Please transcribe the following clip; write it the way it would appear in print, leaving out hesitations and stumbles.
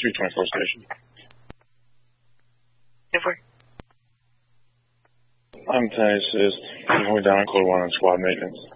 324 station. Over. I'm 10 assist. We're down on code 1 on squad maintenance.